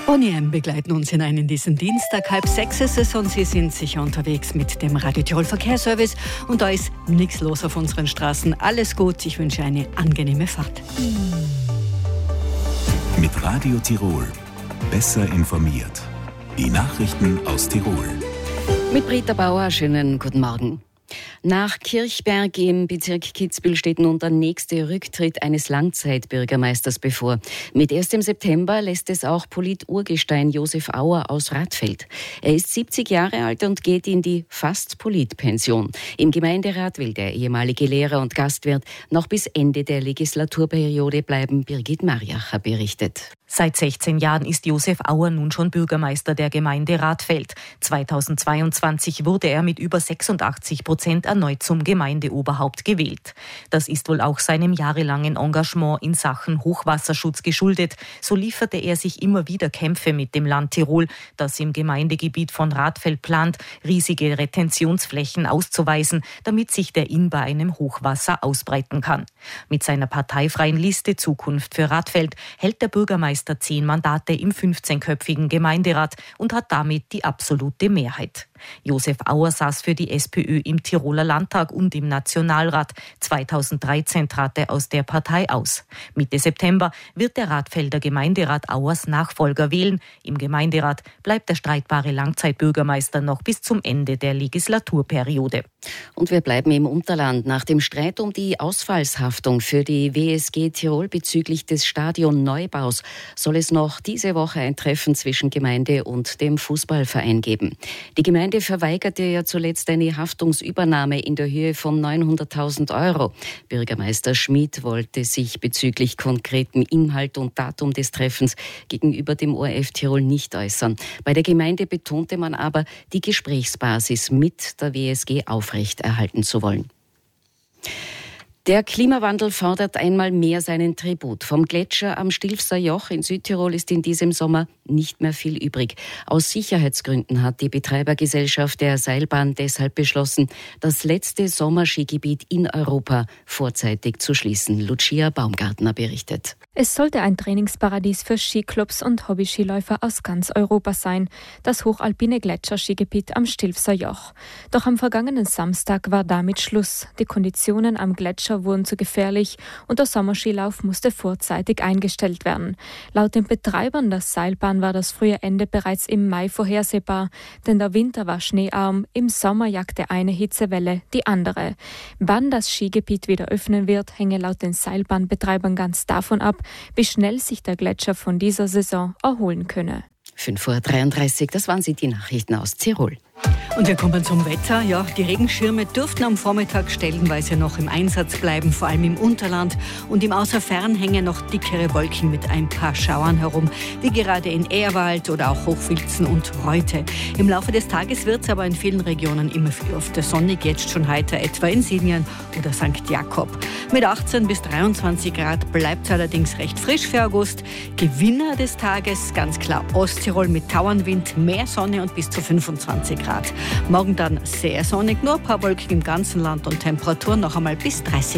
Bonnie M. begleiten uns hinein in diesen Dienstag, 5:30 ist es und Sie sind sicher unterwegs mit dem Radio Tirol Verkehrsservice und da ist nichts los auf unseren Straßen. Alles gut, ich wünsche eine angenehme Fahrt. Mit Radio Tirol. Besser informiert. Die Nachrichten aus Tirol. Mit Britta Bauer, schönen guten Morgen. Nach Kirchberg im Bezirk Kitzbühel steht nun der nächste Rücktritt eines Langzeitbürgermeisters bevor. Mit 1. September lässt es auch Polit-Urgestein Josef Auer aus Radfeld. Er ist 70 Jahre alt und geht in die Fast-Polit-Pension. Im Gemeinderat will der ehemalige Lehrer und Gastwirt noch bis Ende der Legislaturperiode bleiben, Birgit Marjacher berichtet. Seit 16 Jahren ist Josef Auer nun schon Bürgermeister der Gemeinde Radfeld. 2022 wurde er mit über 86% erneut zum Gemeindeoberhaupt gewählt. Das ist wohl auch seinem jahrelangen Engagement in Sachen Hochwasserschutz geschuldet. So lieferte er sich immer wieder Kämpfe mit dem Land Tirol, das im Gemeindegebiet von Radfeld plant, riesige Retentionsflächen auszuweisen, damit sich der Inn bei einem Hochwasser ausbreiten kann. Mit seiner parteifreien Liste Zukunft für Radfeld hält der Bürgermeister 10 Mandate im 15-köpfigen Gemeinderat und hat damit die absolute Mehrheit. Josef Auer saß für die SPÖ im Tiroler Landtag und im Nationalrat. 2013 trat er aus der Partei aus. Mitte September wird der Radfelder Gemeinderat Auers Nachfolger wählen. Im Gemeinderat bleibt der streitbare Langzeitbürgermeister noch bis zum Ende der Legislaturperiode. Und wir bleiben im Unterland. Nach dem Streit um die Ausfallshaftung für die WSG Tirol bezüglich des Stadionneubaus soll es noch diese Woche ein Treffen zwischen Gemeinde und dem Fußballverein geben. Die Gemeinde verweigerte ja zuletzt eine Haftungsübernahme in der Höhe von 900.000 €. Bürgermeister Schmid wollte sich bezüglich konkretem Inhalt und Datum des Treffens gegenüber dem ORF Tirol nicht äußern. Bei der Gemeinde betonte man aber, die Gesprächsbasis mit der WSG aufrechterhalten zu wollen. Der Klimawandel fordert einmal mehr seinen Tribut. Vom Gletscher am Stilfser Joch in Südtirol ist in diesem Sommer nicht mehr viel übrig. Aus Sicherheitsgründen hat die Betreibergesellschaft der Seilbahn deshalb beschlossen, das letzte Sommerskigebiet in Europa vorzeitig zu schließen. Lucia Baumgartner berichtet. Es sollte ein Trainingsparadies für Skiclubs und Hobby-Skiläufer aus ganz Europa sein, das hochalpine Gletscherskigebiet am Stilfser Joch. Doch am vergangenen Samstag war damit Schluss. Die Konditionen am Gletscher wurden zu gefährlich und der Sommerskilauf musste vorzeitig eingestellt werden. Laut den Betreibern der Seilbahn war das frühe Ende bereits im Mai vorhersehbar, denn der Winter war schneearm, im Sommer jagte eine Hitzewelle die andere. Wann das Skigebiet wieder öffnen wird, hänge laut den Seilbahnbetreibern ganz davon ab, wie schnell sich der Gletscher von dieser Saison erholen könne. 5:33 Uhr, das waren sie, die Nachrichten aus Tirol. Und wir kommen zum Wetter. Ja, die Regenschirme dürften am Vormittag stellenweise noch im Einsatz bleiben, vor allem im Unterland. Und im Außerfern hängen noch dickere Wolken mit ein paar Schauern herum, wie gerade in Ehrwald oder auch Hochfilzen und Reute. Im Laufe des Tages wird es aber in vielen Regionen immer öfter sonnig, jetzt schon heiter, etwa in Sinjan oder St. Jakob. Mit 18 bis 23 Grad bleibt es allerdings recht frisch für August. Gewinner des Tages, ganz klar Osttirol mit Tauernwind, mehr Sonne und bis zu 25 Grad. Morgen dann sehr sonnig, nur ein paar Wolken im ganzen Land und Temperaturen noch einmal bis 30